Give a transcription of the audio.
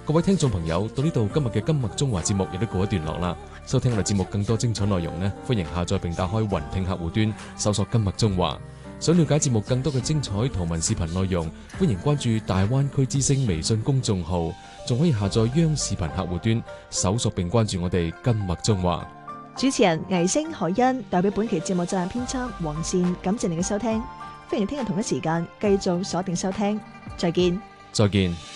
各位聽眾朋友，到呢度今日嘅今麥中華節目亦都告一段落啦。收聽我哋節目更多精彩內容呢，歡迎下載並打開雲聽客戶端，搜索今麥中華。想了解節目更多嘅精彩圖文視頻內容，歡迎關注大灣區之聲微信公眾號，仲可以下載央視頻客戶端，搜索並關注我哋今麥中華。 主持人倪星海欣代表本期節目責任編輯黃善，感謝您嘅收聽，歡迎聽日同一時間繼續鎖定收聽，再見。 再見。